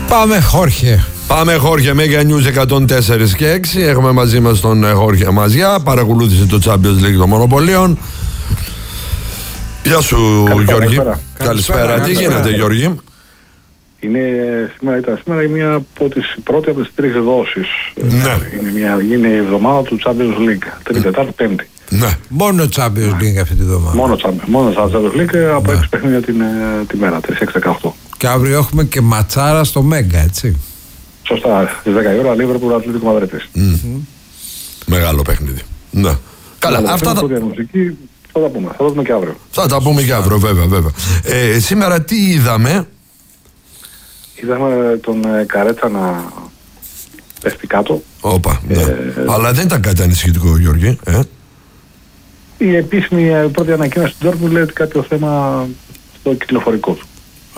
Πάμε Χόρχε. Πάμε Χόρχε, Mega News 104 και 6. Έχουμε μαζί μας τον Χόρχε Μαζιά. Παρακολούθησε το Champions League των Μονοπωλίων. Γεια σου Γιώργη. Καλησπέρα. Τι γίνεται Γιώργη? Σήμερα είναι μια από τις πρώτες από τις τρεις δόσεις. Ναι. Είναι η εβδομάδα του Champions League. Τρίτη, Τετάρτη, Πέμπτη. Ναι. Μόνο Champions League αυτή τη εβδομάδα. Μόνο Champions League από 6 παιχνίδια τη μέρα, 3-6-18. Και αύριο έχουμε και ματσάρα στο Μέγκα, έτσι. Σωστά, στις 10 η ώρα, Liverpool Ατλέτικο Μαδρίτης. Μεγάλο παιχνίδι. Ναι. Καλά, αυτά τα... μουσική θα τα πούμε, θα τα δούμε και αύριο. Θα τα πούμε και αύριο, βέβαια. Σήμερα τι είδαμε? Είδαμε τον Καρέτσα να πέφτει κάτω. Όπα, ναι. Αλλά δεν ήταν κάτι ανησυχητικό, Γιώργη. Η επίσημη πρώτη ανακοίνωση του Ντόρκμουντ λέει ότι κάποιο θέμα στο κυκλοφορικό του.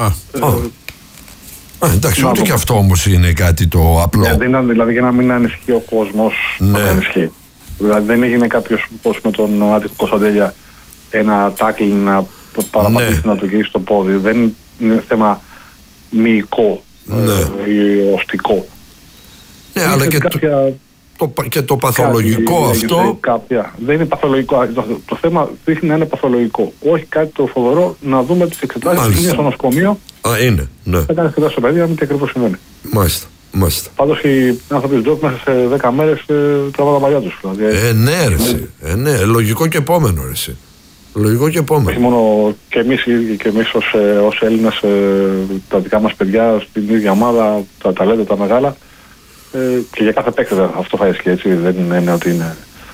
Εντάξει, ούτε και αυτό όμως είναι κάτι το απλό. Δηλαδή για να μην ανησυχεί ο κόσμος, ναι. να ανησυχεί. Δηλαδή δεν έγινε κάποιος πώς με τον Άττικο Κωνσταντέλια ένα τάκλινγκ να παραπατήσει, να του γυρίσει στο πόδι. Δεν είναι θέμα μυϊκό ή οστικό. Ναι, αλλά και το παθολογικό αυτό. Δεν είναι παθολογικό. Το θέμα δείχνει να είναι παθολογικό. Όχι κάτι το φοβερό, να δούμε τις εξετάσεις που είναι στο νοσοκομείο. Είναι, ναι. Θα κάνει εξετάσεις στο παιδί, να μην τι ακριβώς συμβαίνει. Μάλιστα. Πάντως οι άνθρωποι του Ντόρκ μέσα σε 10 μέρες τραβά τα μαλλιά τους. Ναι, ρε. Ναι, λογικό και επόμενο, ρε. Λογικό και επόμενο. Όχι μόνο και εμείς ως Έλληνες, τα δικά μας παιδιά στην ίδια ομάδα, τα ταλέντα τα μεγάλα, και για κάθε παίκτη αυτό θα ισχύει, έτσι. Δεν είναι ότι είναι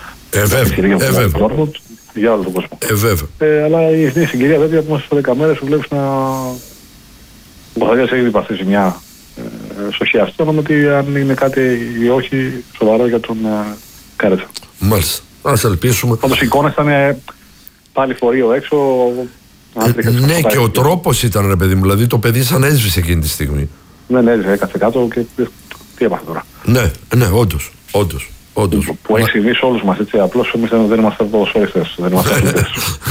για όλο τον κόσμο. Αλλά η συγκυρία τέτοια που είμαστε σε 10 μέρες σου βλέπεις να... Ο Κωνσταντέλιας έχει διπαστήσει μια σοχή αυτό, νομίζω ότι αν είναι κάτι ή όχι σοβαρό για τον Καρέτσα. Μάλιστα. Ας ελπίσουμε. Πάντως οι εικόνες ήταν πάλι φορείο έξω. Ναι, και ο τρόπος ήταν, ρε παιδί μου, δηλαδή το παιδί σαν έσβησε εκείνη τη στιγμή. Ναι, έκατσε κάτω και τι έπαθε τώρα. Ναι, όντως. Που έχει συμβεί σε όλους μας, έτσι. Απλώς εμείς δεν είμαστε ποδοσφαιριστές, δεν είμαστε αθλητές.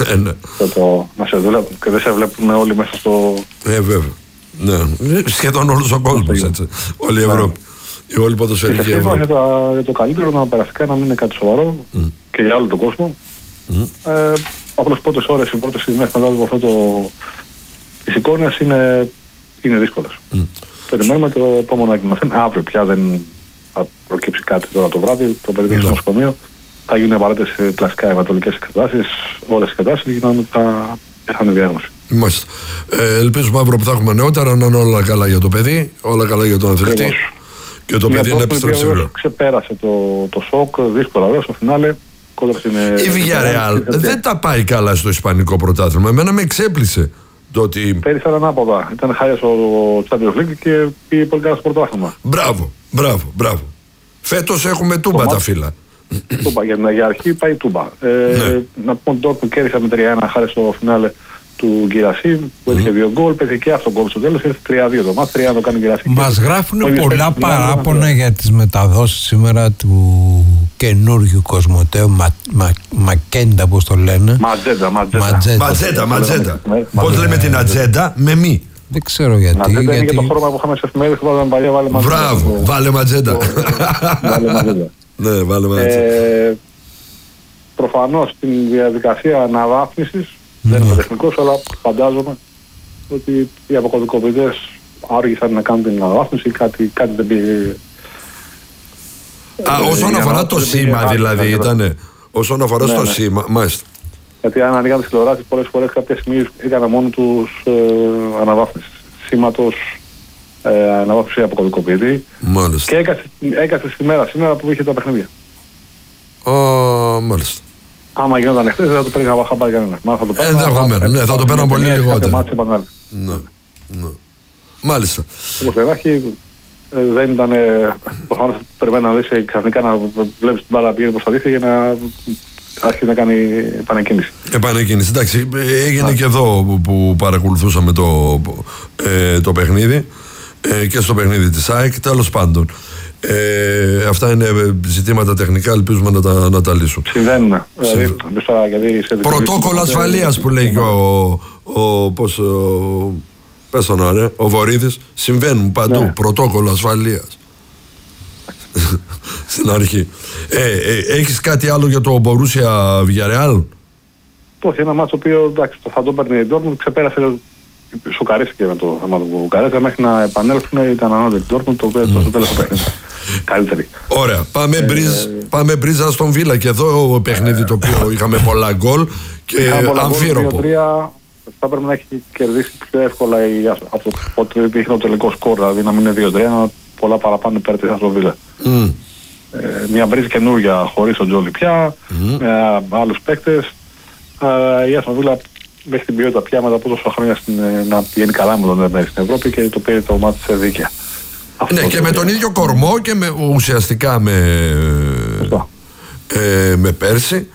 Και δεν σε βλέπουν όλοι μέσα στο... Βέβαια. Ναι. Σχεδόν όλος ο κόσμος, έτσι. Όλη η Ευρώπη. Η όλη ποδοσφαιρική Ευρώπη. Για το καλύτερο να περαστικά, να μην είναι κάτι σοβαρό και για όλο τον κόσμο. Απλώς πρώτες ώρες, οι πρώτες στιγμές μετά από αυτό τις εικόνες είναι δύσκολες. Περιμένουμε το επόμενο ανακοινωθέν. Αύριο πια δεν θα προκύψει κάτι τώρα το βράδυ. Το παιδί στο νοσοκομείο. Θα γίνουν απαραίτητες κλασικά αιματολογικές εξετάσεις. Όλες οι εξετάσεις γίνονται θα είναι διάγνωση. Μάλιστα. Ελπίζουμε αύριο που θα έχουμε νεότερα να είναι όλα καλά για το παιδί, όλα καλά για τον αθλητή. Και το παιδί να επιστρέψει γρήγορα. Ξεπέρασε το σοκ, δύσκολα βέβαια στο φινάλε. Η Villarreal δεν τα πάει καλά στο ισπανικό πρωτάθλημα. Εμένα με εξέπλησε το ότι. Πέρυσι ήταν ανάποδα. Ήταν χάλια στο Champions League και πήγε πολύ καλά στο πρωτάθλημα. Μπράβο. Φέτος έχουμε τούμπα τα φύλλα. Τούμπα, για αρχή πάει τούμπα. Να πούμε τώρα που κέρδισα με 3-1 χάρη στο φινάλε του Γκυρασί που έδειξε 2 γκολ, πέτυχε και αυτό γκολ στο τέλος, ήρθε 3-2 το μάτς, 3 το κάνει Γκυρασί. Μας γράφουν πολλά παράπονα για τις μεταδόσεις σήμερα του καινούργιου Κοσμοτέου Μακέντα, πώς το λένε. Ματζέντα. Πώς λέμε την ατζέντα, με μη. Δεν ξέρω γιατί. Ματζέντα είναι για το χρώμα που είχαμε σε εφημερίδες που βάλαμε παλιά, βάλε Ματζέντα. Μπράβο, βάλε Ματζέντα. Ναι, βάλε Ματζέντα. Προφανώς στην διαδικασία αναβάθμισης, δεν είμαι τεχνικός, αλλά φαντάζομαι ότι οι αποκωδικοποιητές άργησαν να κάνουν την αναβάθμιση, κάτι δεν πήγε. Όσον αφορά το σήμα δηλαδή ήτανε. Όσον αφορά στο σήμα, μάλιστα. Γιατί αν ανοίγαν τις τηλεοράσεις πολλές φορές κάποια στιγμή έκανα μόνο τους αναβάθμιση. Σήματος αναβάθμιση αποκωδικοποιητή. Μάλιστα. Και έκασε στη μέρα σήμερα που είχε τα παιχνίδια. Μάλιστα. Άμα γινόταν εχθές δεν θα το παίρνει χαμπάρι κανένα. Ενδεχομένως, ναι, θα το παίρναν πολύ λιγότερο. Ναι. Μάλιστα. Όπως παιδάκι δεν ήταν προφανώς περιμένει να δεις ξαφνικά να βλέπεις την μπάλα πηγαίνει προς τα δίχτυα για να άρχισε να κάνει επανεκκίνηση. Εντάξει, έγινε και εδώ που παρακολουθούσαμε το παιχνίδι και στο παιχνίδι της ΑΕΚ, τέλος πάντων. Αυτά είναι ζητήματα τεχνικά, ελπίζουμε να τα λύσουν. Συμβαίνουν. Πρωτόκολλο ασφαλείας που λέει ο Πες τον ωραία, ο Βορύδης, συμβαίνουν παντού, ναι. Πρωτόκολλο ασφαλείας. Στην αρχή. Έχεις κάτι άλλο για το Μπορούσια Villarreal? Όχι, ένα μάτσο το οποίο εντάξει, θα το παίρνει η Dortmund, ξεπέρασε, σοκαρίστηκε με το θέμα του Βουκαρέστα, μέχρι να επανέλθουν ήταν ανώτερη η Dortmund, το οποίο στο τέλος το παιχνίδι. Καλύτερη. Ωραία, πάμε μπρίζα στον Βίλα και εδώ παιχνίδι το οποίο είχαμε πολλά γκολ και αμφίροπο. Θα πρέπει να έχει κερδίσει πιο εύκολα από το ότι είχε το τελικό σκορ, δηλαδή να μην είναι 2-3, πολλά παραπάνω υπέρ της Αστον Βίλα. Μια μπρίζα καινούργια χωρίς τον Τζόλι πια, με άλλους παίκτες. Η Αστον Βίλα μέχρι την ποιότητα πια μετά από τόσα χρόνια να πηγαίνει καλά με τον Δερμέρι στην Ευρώπη και το πήρε το μάτι σε δίκαια. Ναι, και με τον ίδιο κορμό και ουσιαστικά με πέρσι.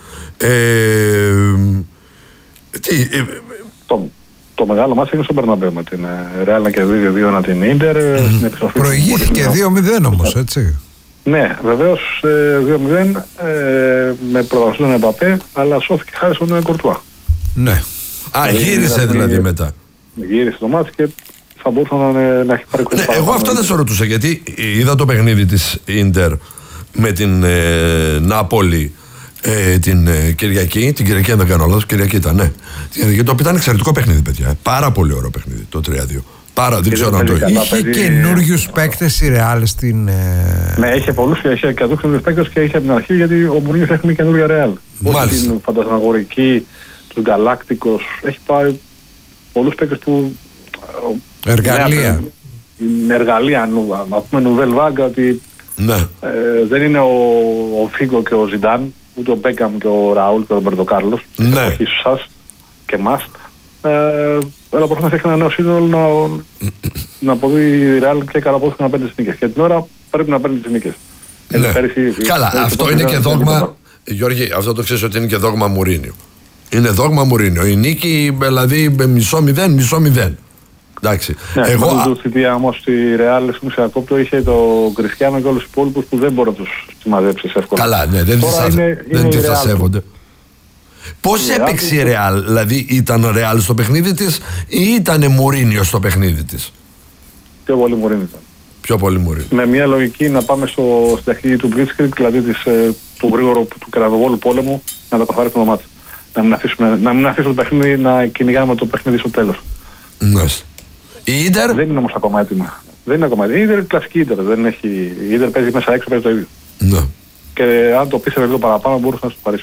Το μεγάλο μάτι είναι στον Μπερναμπέου με την Real να κερδίζει 2-1 την Ίντερ. Προηγήθηκε 2-0 όμως, έτσι. Ναι, βεβαίως 2-0 με προβασμό τον Εμπαπέ, αλλά σώθηκε χάρη στον Κορτουά. Ναι. Γύρισε δηλαδή μετά. Γύρισε το μάτι και θα μπορούσε να έχει πάρει κοντά. Εγώ αυτό δεν σε ρωτούσα, γιατί είδα το παιχνίδι της Ίντερ με την Νάπολη την Κυριακή. Την Κυριακή, αν δεν κάνω λάθος, Κυριακή ήταν, ναι. Το οποίο ήταν εξαιρετικό παιχνίδι, παιδιά. Πάρα πολύ ωραίο παιχνίδι το 3-2. Δεν ξέρω αν το είχε καινούριους παίκτες η Ρεάλ στην. Ναι, είχε πολλούς και καινούριους παίκτες και είχε από την αρχή, γιατί ο Μουρίνιος έχει μια καινούρια Ρεάλ. Μάλιστα. Την φαντασμαγορική, του Γκαλάκτικος, έχει πάρει πολλούς παίκτες που. Εργαλεία. Εργαλεία, να πούμε Νουβέλ Βάγκα, ότι δεν είναι ο Φίγκο και ο Ζιντάν, ούτε ο Μπέκαμ και ο Ραούλ και ο Ρομπέρτο Κάρλος. Ναι. Όχι σας και εμάς. Αλλά προσπαθεί να έχει ένα νέο σύνολο να αποδεί η Real και καλά απόδειξη να παίρνει τις νίκες. Και την ώρα πρέπει να παίρνει τις νίκες. Ναι. Καλά, αυτό είναι και δόγμα. Γιώργη, αυτό το ξέρεις ότι είναι και δόγμα Μουρίνιο. Είναι δόγμα Μουρίνιο. Η νίκη δηλαδή μισό-0, μισό-0. Εντάξει. Ναι, εγώ το θητεία όμως στη Real στην Ουσιακόπτο είχε το Κριστιάνο και όλους τους υπόλοιπους που δεν μπορεί να τους συμμαζέψεις εύκολα. Καλά, ναι, δεν τις ασέβονται. Πώς έπαιξε η Real, δηλαδή ήταν Real στο παιχνίδι της ή ήταν Μουρίνιο στο παιχνίδι της? Πιο πολύ Μουρίνιο ήταν. Πιο πολύ Μουρίνιο. Με μια λογική να πάμε στην ταχύτητα του Blitzkrieg, δηλαδή του γρήγορου του κεραυνοβόλου πόλεμου, να τα καθαρίσουμε το μάτι. Να μην αφήσουμε το παιχνίδι να κυνηγάμε το παιχνίδι στο τέλος. Ναι. Η Ίντερ. Δεν είναι όμως ακόμα έτοιμα. Δεν είναι ακόμα έτοιμα. Η Ίντερ είναι κλασική Ίντερ. Η Ίντερ παίζει μέσα έξω, παίζει το ίδιο. Ναι. Και αν το πείσευε λίγο παραπάνω μπορούσε να σου πάρει.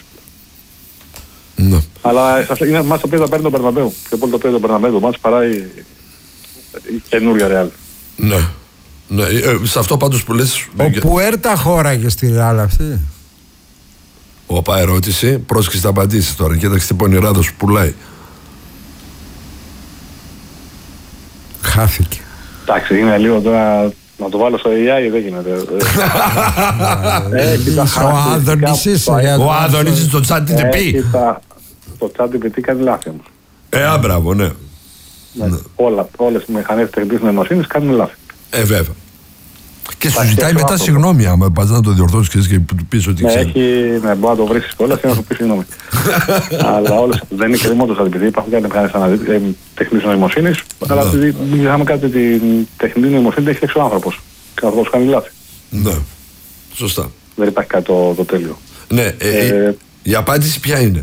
Ναι. Αλλά είναι μάτς το οποίο θα παίρνει τον Μπερναμπέου. Πιο πολύ το παίρνει τον Μπερναμπέου το μάτς παρά η καινούρια Ρεάλ. Ναι. Ναι. Σε αυτό πάντως που λες. Ο Πουέρτα χώραγε στη Ρεάλ αυτή. Οπα, ερώτηση. Πρόσεξε να απαντήσεις τώρα. Κοίταξε τι πονηράδο σου πουλάει. Χάθηκε. Εντάξει, είναι λίγο τώρα. Να το βάλω στο AI δεν γίνεται. Ο Άδωνης ο Άδωνης στο ChatGPT. Το ChatGPT κάνει λάθη όμως. Μπράβο, ναι. Όλες οι μηχανές τεχνητής νοημοσύνης κάνουν λάθη. Βέβαια. Και σου ζητάει μετά συγγνώμη άμα πας να το διορθώσεις και του πεις ότι ξέρει. Ναι, μπορεί να το βρίσκεις κιόλας και να σου πεις συγγνώμη. Αλλά όλες δεν είναι και μόνο το ChatGPT, υπάρχουν και μηχανές τεχνητής νοημοσύνης, αλλά μην ξεχνάμε κάτι ότι την τεχνητή νοημοσύνη την έχει φτιάξει ο άνθρωπος. Και ο άνθρωπος κάνει λάθη. Ναι, σωστά. Δεν υπάρχει κάτι το τέλειο. Ναι, η απάντηση ποια είναι?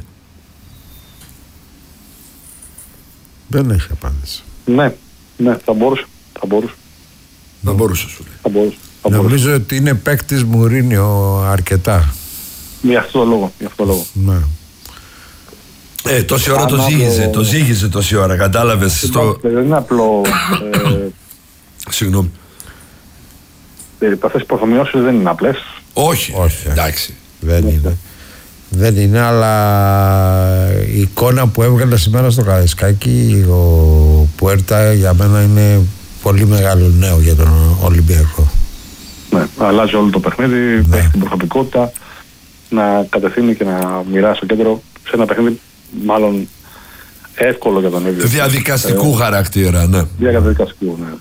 Δεν έχει απάντηση. Ναι, θα μπορούσε. Θα μπορούσε, σου λέει. Νομίζω ότι είναι παίκτης Μουρίνιο αρκετά. Για αυτό το λόγο. Ναι. Τόση ώρα το ζήγησε τόση ώρα, κατάλαβες. Δεν είναι απλό. Συγγνώμη. Αυτές οι προφομοιώσεις δεν είναι απλές. Όχι, εντάξει. Δεν είναι, αλλά η εικόνα που έβγαλε σήμερα στο Καραϊσκάκι ο Πουέρτα για μένα είναι πολύ μεγάλο νέο για τον Ολυμπιακό. Ναι, αλλάζει όλο το παιχνίδι, έχει την προσωπικότητα να κατευθύνει και να μοιράσει το κέντρο σε ένα παιχνίδι μάλλον εύκολο για τον ίδιο. Διαδικαστικού χαρακτήρα, ναι. Διαδικαστικού, ναι.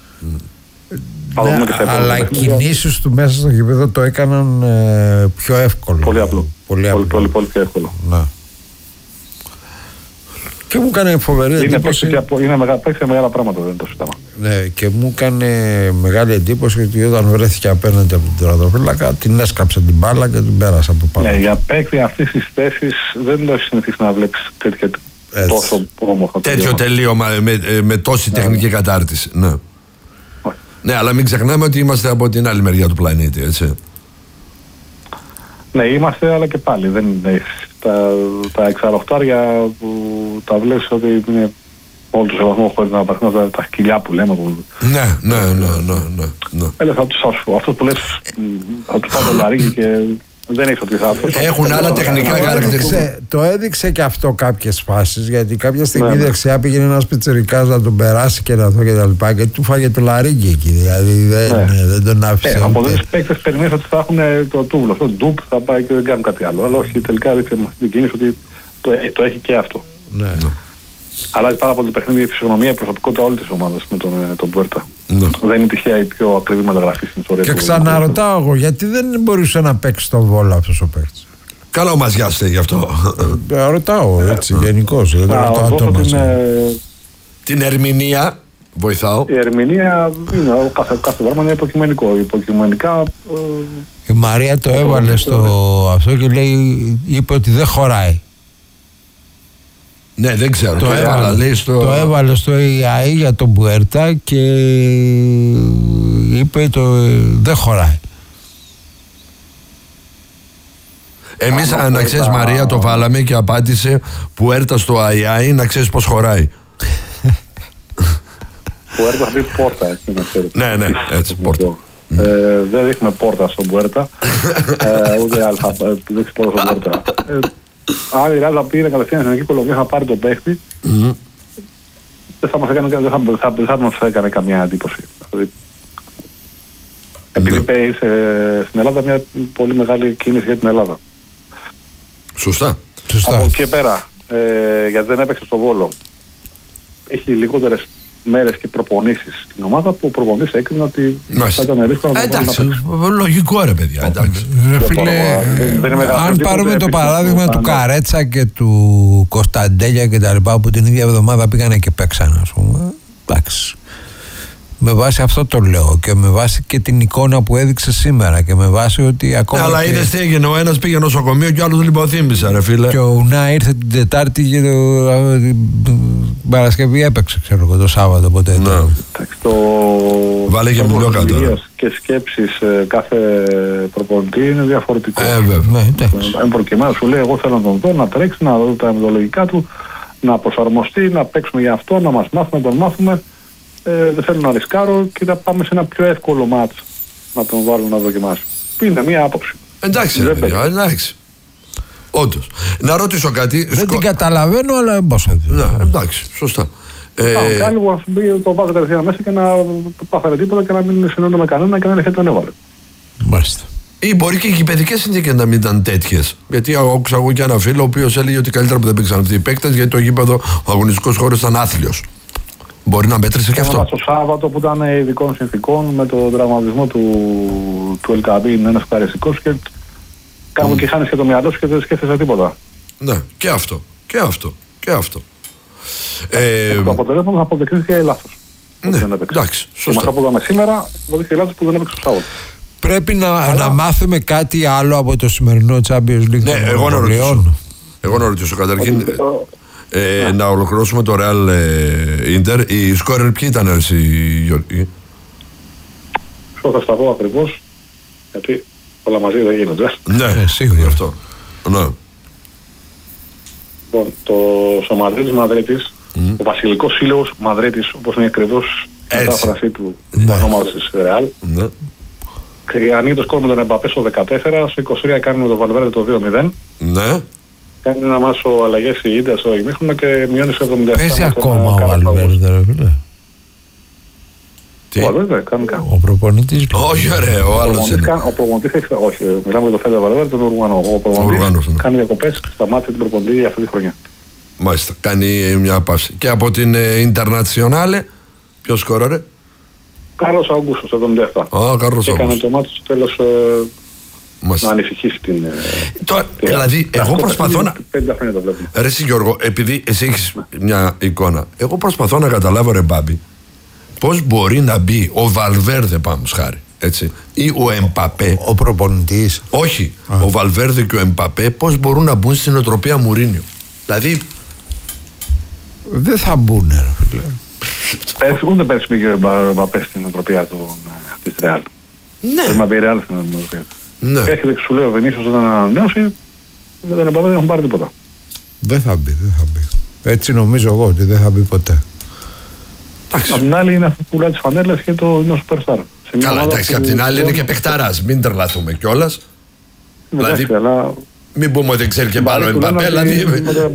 Αλλά οι κινήσεις του μέσα στο γήπεδο το έκαναν πιο εύκολο. Πολύ απλό. Πολύ πιο εύκολο. Ναι. Και μου έκανε φοβερή εντύπωση. Παίξει μεγάλα πράγματα, δεν το συζητάμε. Ναι, και μου έκανε μεγάλη εντύπωση ότι όταν βρέθηκε απέναντι από τον τερματοφύλακα, την έσκαψε την μπάλα και την πέρασε από πάνω. Ναι, για παίκτη αυτής της θέσης δεν το έχει συνηθίσει να βλέπεις τόσο όμορφο. Τέτοιο τελείωμα με τόση τεχνική κατάρτιση. Ναι. Ναι, αλλά μην ξεχνάμε ότι είμαστε από την άλλη μεριά του πλανήτη, έτσι. Ναι, είμαστε, αλλά και πάλι δεν είναι. Τα εξαρροχτάρια που τα βλέπεις ότι είναι όλο το σεβασμό χωρίς να υπάρχουν τα σκυλιά που λέμε. Ναι. Αυτό που λες θα τους πάω το λαρίκι και δεν έχεις ότι θα... Έχουν άλλα τεχνικά χαρακτηριστικά. Το έδειξε και αυτό κάποιες φάσεις, γιατί κάποια στιγμή δεξιά πήγαινε ένας πιτσιρικάς να τον περάσει και να δω και τα λοιπά και του φάγε το λαρίκι εκεί, δηλαδή δεν τον άφησε. Από τις παίκτες περιμένεις ότι θα έχουν το τούβλο, αυτό το ντουπ θα πάει και δεν κάνουν κάτι άλλο, αλλά όχι, τελικά έδειξε με την κίνηση ότι το έχει και αυτό. Ναι. Αλλάζει πάρα πολύ το παιχνίδι, η φυσιογνωμία, η προσωπικότητα όλη τη ομάδα με τον Πουέρτα. Δεν είναι τυχαία η πιο ακριβή μεταγραφή στην ιστορία. Και ξαναρωτάω εγώ, γιατί δεν μπορούσε να παίξει τον Βόλο αυτό ο παίκτης? Καλά, ο Μαζιάς γι' αυτό. Ρωτάω έτσι γενικώς. Την ερμηνεία βοηθάω. Η ερμηνεία είναι, κάθε πράγμα είναι υποκειμενικό. Υποκειμενικά. Η Μαρία το έβαλε στο αυτό και λέει, είπε ότι δεν χωράει. Ναι, δεν ξέρω. Το έβαλε στο AI για τον Πουέρτα και είπε δεν χωράει. Εμείς, να ξέρεις, Μαρία, το βάλαμε και απάντησε Πουέρτα στο AI, να ξέρεις πως χωράει. Πουέρτα θα πει πόρτα, έτσι να ξέρεις. Ναι, έτσι, πόρτα. Δεν δείχνουμε πόρτα στον Πουέρτα, ούτε αλφα, δείξει πόρτα στον Πουέρτα. Αν η Ελλάδα πήγαινε κατευθείαν στην Εθνική Κολομβία να πάρει τον παίχτη, δεν θα μας έκανε καμιά εντύπωση. Επειδή παίζει στην Ελλάδα μια πολύ μεγάλη κίνηση για την Ελλάδα. Σωστά. Από εκεί και πέρα, γιατί δεν έπαιξε στο Βόλο, έχει λιγότερες μέρες και προπονήσεις στην ομάδα που ο προπονητής έκρινε ότι θα ήταν ρίσκο να εντάξει, λογικό ρε παιδιά. Αν πάρουμε το παράδειγμα του Καρέτσα και του Κωνσταντέλια και τα λοιπά που την ίδια εβδομάδα πήγανε και παίξαν, ας πούμε, εντάξει. Με βάση αυτό το λέω και με βάση και την εικόνα που έδειξε σήμερα και με βάση ότι ακόμα. Αλλά είδες τι έγινε, ο ένας πήγε νοσοκομείο και ο άλλος λιποθύμησε, ρε φίλε. Και ο Ουνά ήρθε την Τετάρτη και την Παρασκευή έπαιξε, ξέρω εγώ, το Σάββατο ποτέ. Ναι. Βάλε και μιλό κάτω. Και σκέψεις κάθε προπονητή είναι διαφορετικό. Βέβαια. Αν προκειμένου σου λέει, εγώ θέλω να τον δω, να τρέξει, να δω τα μεθοδολογικά του, να προσαρμοστεί, να παίξουμε για αυτό, να μας μάθουμε, να τον μάθουμε. Δεν θέλω να ρισκάρω και να πάμε σε ένα πιο εύκολο μάτς να τον βάλω να δοκιμάσει. Είναι μία άποψη. Εντάξει, εντάξει. Όντως. Να ρωτήσω κάτι. Δεν την καταλαβαίνω, αλλά πώς θα ναι, εντάξει, σωστά. Κάνει που να πει το βάζω κατευθείαν μέσα και να πάθανε τίποτα και να μην συνενώνω με κανένα και να είναι τον έβαλε. Μάλιστα. Ή μπορεί και οι γηπαιδικές συνθήκες να μην ήταν τέτοιες. Γιατί άκουσα εγώ και ένα φίλο ο οποίος έλεγε ότι καλύτερα που δεν παίξαν αυτοί οι παίκτες γιατί το γήπεδο, ο αγωνιστικός χώρος ήταν άθλιος. Μπορεί να μέτρησε και αυτό. Το Σάββατο που ήταν ειδικών συνθήκων με τον τραυματισμό του Ελκαμπή, είναι ένας καριστικός και κάπου και χάνεις και το μυαλό σου και δεν σκέφτεσαι τίποτα. Ναι, και αυτό. Το αποτέλεσμα θα αποδεικνύθηκε λάθος. Ναι, εντάξει, σωστά. Και με αυτό που είδαμε σήμερα, αποδείχθηκε λάθος που δεν έπαιξε το Σάββατο. Πρέπει να μάθουμε κάτι άλλο από το σημερινό Champions League. Ναι, εγώ να ρωτήσω καταρχήν. Να ολοκληρώσουμε το Real Inter. Οι σκόρερ ποιοι ήταν, εσύ Γιώργη? Θα στα πω ακριβώς, γιατί όλα μαζί δεν γίνονται. Ναι, σίγουρα αυτό. Ναι. Λοιπόν, το Μαδρίτης Μαδρίτης, ο Βασιλικός Σύλλογος Μαδρίτης, όπως είναι ακριβώς η μετάφραση του ονόματος της Real. Ναι. Ανοίγει το σκορ με τον Εμπαπέ στο 14, στο 23 κάνει με τον Βαλβέρντε το 2-0. Ναι. Κάνει ένα μάσο αλλαγές η Ίντερ στο ημίχρονο και μειώνει στο 77. Παίζει ακόμα ο Βαλβέρντε, ρε φίλε. Ο Βαλβέρντε κάνει κάτι. Ο προπονητής. Όχι ρε, ο άλλος είναι. Ο προπονητής έχει, όχι, μιλάμε για το Φέντε Βαλβέρντε, τον Ουρουγανό. Ο προπονητής κάνει διακοπές, σταμάτησε την προπονητή για αυτή τη χρονιά. Μάλιστα, κάνει μια πάση. Και από την Internazionale, ποιος σκόραρε? Κάρλος Αουγκούστος, 77. Κάρλος Αουγκούστος. Έκανε το μάτι στο τέλος να ανησυχήσει την. Δηλαδή, εγώ προσπαθώ να. 50 χρόνια το βλέπουμε. Ρε εσύ Γιώργο, επειδή εσύ έχεις μια εικόνα, εγώ προσπαθώ να καταλάβω, ρε Μπάμπη, πώς μπορεί να μπει ο Βαλβέρδε, πάμε χάρη, έτσι, ή ο Εμπαπέ. Ο προπονητής. Όχι, ο Βαλβέρδε και ο Εμπαπέ, πώς μπορούν να μπουν στην οτροπία Μουρίνιο. Δηλαδή. Δεν θα μπουν, ρε φίλε. Ούτε πέρσι πήγε ο Εμπαπέ στην οτροπία της Ρεάλ. Ναι. Μα πει Ρεάλ στην οτροπία. Ναι. Έρχεται και σου λέει ο Βενίσιος όταν ανανέωσε, με τον Εμπαπέ δεν έχουν πάρει τίποτα. Δεν θα μπει. Έτσι νομίζω εγώ ότι δεν θα μπει ποτέ. Απ' την άλλη είναι αυτό που πουλάει τις φανέλες και το είναι ο Superstar. Καλά, εντάξει, απ' την άλλη είναι και παιχταράς, μην τρελαθούμε κιόλας. Δηλαδή, μην πούμε ότι ξέρει και πάνω Εμπαπέ, δηλαδή.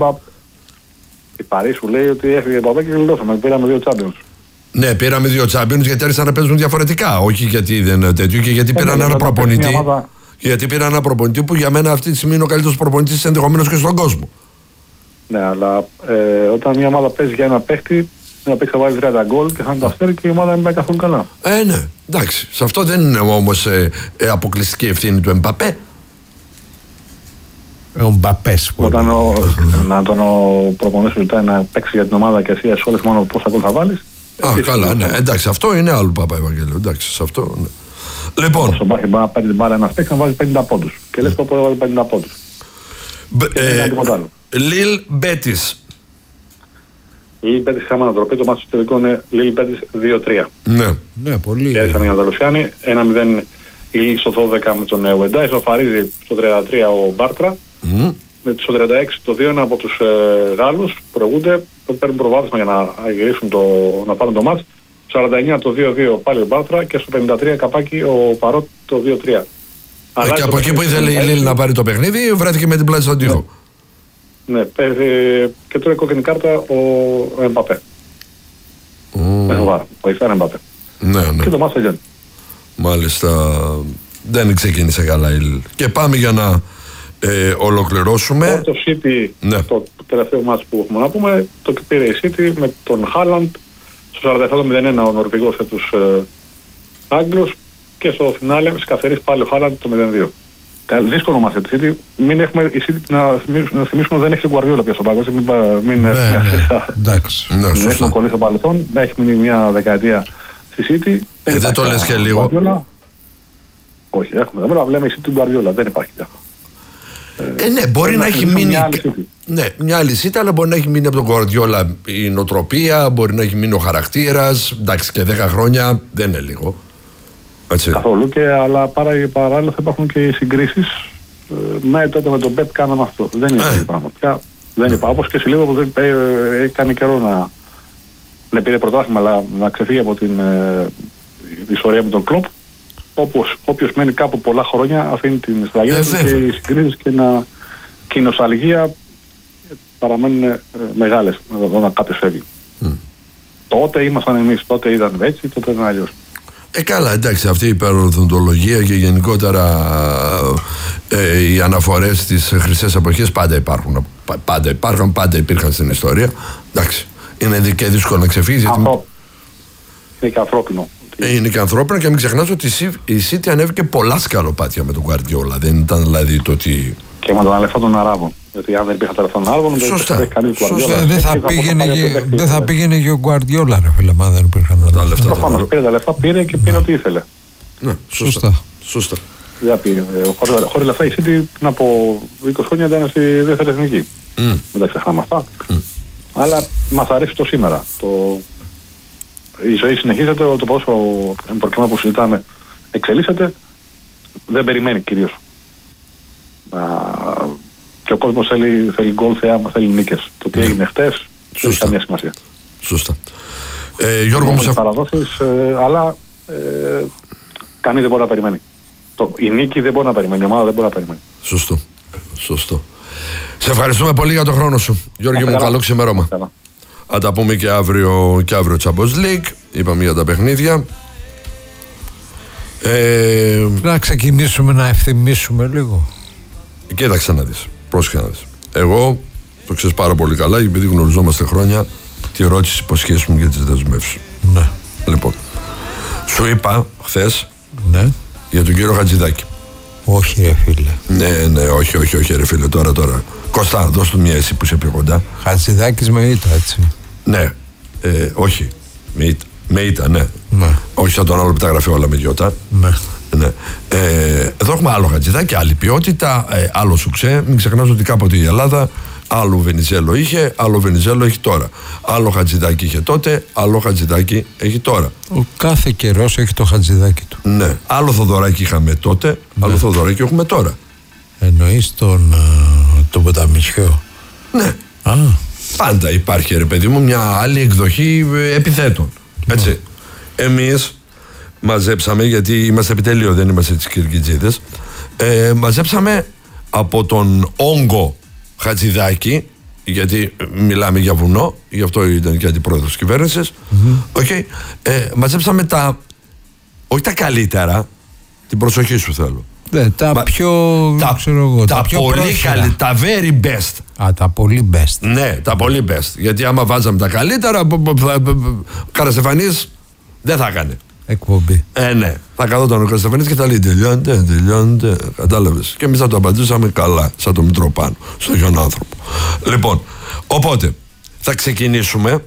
Η Παρί σου λέει ότι έφυγε ο Εμπαπέ και γλιτώσαμε. Πήραμε 2 Champions. Ναι, πήραμε 2 Champions γιατί άρχισαν να παίζουν διαφορετικά. Όχι γιατί δεν είναι τέτοιο και γιατί πήραν ένα προπονητή. Γιατί πήραν ένα προπονητή που για μένα αυτή τη στιγμή είναι ο καλύτερος προπονητής ενδεχομένως και στον κόσμο. Ναι, αλλά όταν μια ομάδα παίζει για ένα παίχτη, ένα παίχτη θα βάλει 30 γκολ και θα είναι τα αστέρι και η ομάδα δεν πάει καθόλου καλά. Ναι, εντάξει. Σε αυτό δεν είναι όμως αποκλειστική ευθύνη του Εμπαπέ. Ο Μπαπές. Όταν ο προπονητής σου ζητάει να παίξει για την ομάδα και εσύ ασχολείσαι μόνο πόσα γκολ θα βάλεις. Καλά, ναι. Εντάξει, αυτό είναι άλλο Παπα Ευαγγέλιο. Εντάξει, σε αυτό. Ναι. Λοιπόν. Στον Μπάχη μπορεί να πάρει την μπάλα ένα παίκτη να βάλει 50 πόντους. Και λες πότε βάλει 50 πόντους. Λιλ Μπέτις. Λιλ Μπέτις είχαμε ανατροπή. Το μάτι στο τελικό είναι Λιλ Μπέτις 2-3. Ναι, πολύ. Και έρχαν οι Ανταλουσιάνοι. 1-0 η Λιλ στο 12 με τον Ουεντά. Ισοφαρίζει στο 33 ο Μπάρτρα. Στο 36 το 2 από τους Γάλλους προηγούνται, παίρνουν προβάδισμα για να γυρίσουν να πάρουν το μάτς. 49 το 2-2 πάλι ο Μπάρτρα και στο 53 καπάκι ο Παρότ το 2-3. Και από εκεί που ήθελε η Λίλ να πάρει το παιχνίδι, βρέθηκε με την πλάτη στον τοίχο. Ναι, και τώρα κόκκινη κάρτα ο Εμπαπέ. Βοηθάει Εμπαπέ. Ναι. Και το μάτς τελειώνει. Μάλιστα, δεν ξεκίνησε καλά η Λίλ. Και πάμε για να ολοκληρώσουμε. Το City, ναι. Το τελευταίο μάτς που έχουμε να πούμε, το πήρε η City με τον Χάλαντ στο 47-01 ο Νορβηγός για τους Άγγλους και στο φινάλε σκαθερίσει πάλι ο Χάλαντ το 0-2. Δύσκολο μάτς για τη City. Μην έχουμε η City να θυμίσουμε δεν έχει τον Γκουαρδιόλα πια στο παγκόσμιο. Μην έχουμε κολλήσει στο παρελθόν. Έχει μείνει μια δεκαετία στη City. Δεν το λες και λίγο. Όχι, έχουμε. Δεν λέμε η City του Γκουαρδιόλα. Δεν υπάρχει πια. Ναι, μπορεί να έχει μείνει. Ναι, μια άλλη City, αλλά μπορεί να έχει μείνει από τον Γκουαρδιόλα η νοοτροπία, μπορεί να έχει μείνει ο χαρακτήρας. Εντάξει, και 10 χρόνια δεν είναι λίγο. Έτσι. Καθόλου, αλλά παράλληλα θα υπάρχουν και οι συγκρίσεις. Τότε με τον Πεπ κάναμε αυτό. Δεν είναι αυτό πραγματικά. Δεν είπα. Όπως και σε λίγο που δεν έκανε καιρό να πήρε πρωτάθλημα, αλλά να ξεφύγει από την ιστορία με τον Κλοπ. Όποιος μένει κάπου πολλά χρόνια αφήνει την σφραγίδα του και οι συγκρίσεις και η νοσταλγία παραμένουν μεγάλες όταν κάποιος φεύγει. Τότε ήμασταν εμείς, τότε ήταν έτσι, τότε ήταν αλλιώς. Καλά, εντάξει, αυτή η υπερορθοντολογία και γενικότερα οι αναφορές στις χρυσές εποχές πάντα υπάρχουν. Πάντα υπήρχαν στην ιστορία. Εντάξει, είναι και δύσκολο να ξεφύγει. Είναι και ανθρώπινο. Είναι και ανθρώπινο και μην ξεχνάς ότι η City ανέβηκε πολλά σκαλοπάτια με τον Γκουαρδιόλα. Δεν ήταν δηλαδή το ότι. Και με τον αλεφά των Αράβων. Γιατί αν δεν υπήρχαν τα λεφτά των Αράβων, δεν θα πήγαινε και ο Γκουαρδιόλα, ρε φίλε, αν δεν υπήρχαν τα λεφτά. Προφανώς πήρε τα λεφτά, πήρε και πήρε ό,τι ήθελε. Ναι, σωστά. Δεν πήγε. Χωρίς λεφτά η City πριν από 20 χρόνια ήταν στη δεύτερη εθνική. Δεν τα ξεχνάμε αυτά. Αλλά μας αρέσει το σήμερα. Η ζωή συνεχίζεται, το πόσο προκειμένου που συζητάμε εξελίσσεται, δεν περιμένει κυρίως. Και ο κόσμος θέλει γκολ, θεάμα, θέλει νίκες. Το τι έγινε χτες δεν έχει καμία σημασία. Σωστά. Γιώργο μου, παραδόσεις, αλλά κανείς δεν μπορεί να περιμένει. Η νίκη δεν μπορεί να περιμένει, η ομάδα δεν μπορεί να περιμένει. Σωστό. Σε ευχαριστούμε πολύ για τον χρόνο σου. Γιώργη μου, καλό ξημέρωμα. Θα τα πούμε και αύριο Champions League. Είπαμε για τα παιχνίδια. Να ξεκινήσουμε να ευθυμίσουμε λίγο. Κοίταξε να δεις. Πρόσεχε να δεις. Εγώ το ξέρεις πάρα πολύ καλά, επειδή γνωριζόμαστε χρόνια, τη ρώτηση υποσχέσεις μου για τις δεσμεύσεις. Ναι. Λοιπόν, σου είπα χθες για τον κύριο Χατζηδάκη. Όχι ρε φίλε. Ναι, όχι ρε φίλε, τώρα. Κωστά, δώσ' του μια εσύ που είσαι πιο κοντά. Χατζηδάκης με ήττα, έτσι. Ναι, όχι, με ήττα, ναι. Ναι. Όχι σαν τον άλλο που τα γράφει όλα με γιώτα. Ναι. Εδώ έχουμε άλλο Χατζηδάκη, άλλη ποιότητα, άλλο σουξέ. Μην ξεχνάς ότι κάποτε η Ελλάδα άλλο Βενιζέλο είχε, άλλο Βενιζέλο έχει τώρα. Άλλο Χατζηδάκη είχε τότε, άλλο Χατζηδάκη έχει τώρα. Ο κάθε καιρός έχει το Χατζηδάκη του. Ναι. Άλλο Θοδωράκη είχαμε τότε, άλλο Θοδωράκη έχουμε τώρα. Εννοείς τον Ποταμισιό. Ναι. Α. Πάντα υπάρχει ρε παιδί μου μια άλλη εκδοχή επιθέτων. Έτσι. Εμείς μαζέψαμε, γιατί είμαστε επιτελείο, δεν είμαστε τις Κυρκιτζίδες, μαζέψαμε από τον όγκο Χατζηδάκη, γιατί μιλάμε για βουνό, γι' αυτό ήταν και αντιπρόεδρος της κυβέρνησης. Okay. Μαζέψαμε όχι τα καλύτερα, την προσοχή σου θέλω. Τα πιο, ξέρω εγώ, τα πιο πολύ καλή, τα very best. Τα πολύ best. Ναι, τα πολύ best. Γιατί άμα βάζαμε τα καλύτερα, Καραστεφανής δεν θα έκανε εκπομπή. Ναι, θα καθόταν ο Καραστεφανής και θα λέει τελειώνεται, κατάλαβες. Και εμείς θα το απαντούσαμε καλά, σαν το Μητροπάνο, στον γιον άνθρωπο. Λοιπόν, οπότε θα ξεκινήσουμε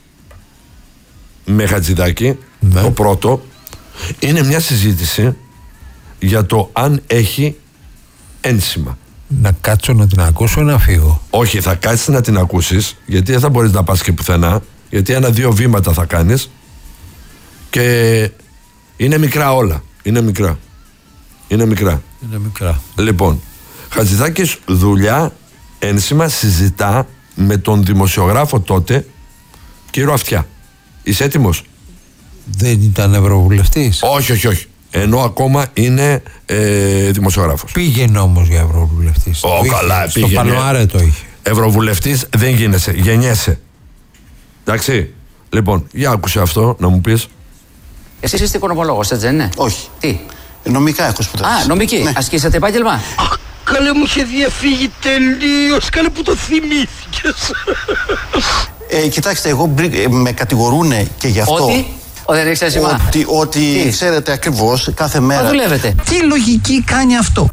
με Χατζηδάκη. Ναι. Το πρώτο είναι μια συζήτηση για το αν έχει ένσημα. Να κάτσω να την ακούσω ή να φύγω? Όχι, θα κάτσεις να την ακούσεις, γιατί δεν θα μπορείς να πας και πουθενά, γιατί 1-2 βήματα θα κάνεις και είναι μικρά όλα. Είναι μικρά. Λοιπόν, Χατζηδάκης δουλειά ένσημα συζητά με τον δημοσιογράφο τότε, κύριο Αυτιά. Είσαι έτοιμος? Δεν ήταν ευρωβουλευτής? Όχι. Ενώ ακόμα είναι δημοσιογράφος. Πήγαινε όμως για ευρωβουλευτής. Καλά, πήγαινε. Στο Παλμάρε το είχε. Ευρωβουλευτής δεν γίνεσαι, γεννιέσαι. Εντάξει. Λοιπόν, για άκουσε αυτό να μου πεις. Εσείς είστε οικονομολόγος, έτσι δεν είναι? Όχι. Τι? Νομικά έχω σπουδάσει. Νομική. Ναι. Ασκήσατε επάγγελμα? Καλέ, μου είχε διαφύγει τελείως. Καλέ, που το θυμήθηκες. Κοιτάξτε, εγώ με κατηγορούνε και γι' αυτό. Ότι? Δεν έχεις ένσημα. Ότι ξέρετε ακριβώς κάθε μέρα. Μα δουλεύετε. Τι λογική κάνει αυτό?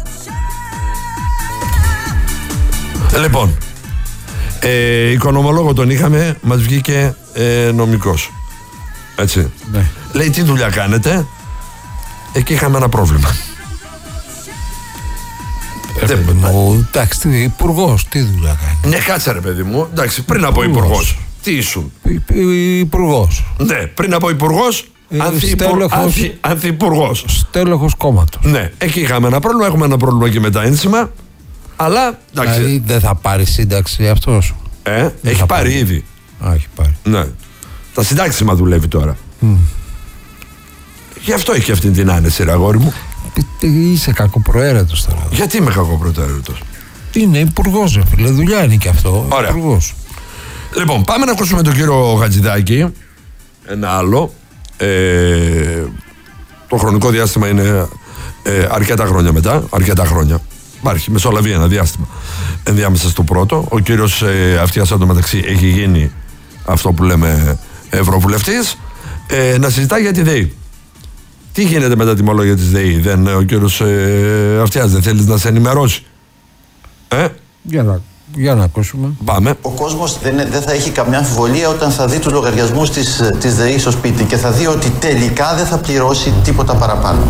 Λοιπόν, οικονομολόγο τον είχαμε, μας βγήκε νομικός. Έτσι. Ναι. Λέει, τι δουλειά κάνετε? Εκεί είχαμε ένα πρόβλημα. Εντάξει, υπουργός, τι δουλειά κάνει? Ναι, κάτσε ρε παιδί μου. Εντάξει, πριν από υπουργός. Τι ήσουν? Υπουργός. Ναι, πριν από υπουργός, ανθιπουργός. Στέλεχος κόμματος. Ναι, εκεί είχαμε ένα πρόβλημα. Έχουμε ένα πρόβλημα και με τα ένσημα. Αλλά εντάξει. Δηλαδή δεν θα πάρει σύνταξη αυτός? Έχει πάρει ήδη. Έχει πάρει. Ναι. Τα συντάξιμα δουλεύει τώρα. Γι' αυτό έχει αυτή την άνεση, ρε αγόρι μου. Είσαι κακοπροαίρετος τώρα. Γιατί είμαι κακοπροαίρετος? Είναι υπουργός, ρε φίλε. Δουλειά είναι και αυτό. Ωραία. Υπουργός. Λοιπόν, πάμε να ακούσουμε τον κύριο Χατζηδάκη. Ένα άλλο. Το χρονικό διάστημα είναι αρκετά χρόνια μετά. Αρκετά χρόνια. Υπάρχει, μεσολαβεί ένα διάστημα ενδιάμεσα στο πρώτο. Ο κύριος Αυτιάς εντωμεταξύ έχει γίνει αυτό που λέμε ευρωβουλευτής. Να συζητάει για τη ΔΕΗ. Τι γίνεται με τα τιμολόγια της ΔΕΗ? Ο κύριος Αυτιάς δεν θέλεις να σε ενημερώσει? Για να ακούσουμε. Πάμε. Ο κόσμος δεν θα έχει καμιά αμφιβολία όταν θα δει τους λογαριασμούς της ΔΕΗ στο σπίτι και θα δει ότι τελικά δεν θα πληρώσει τίποτα παραπάνω.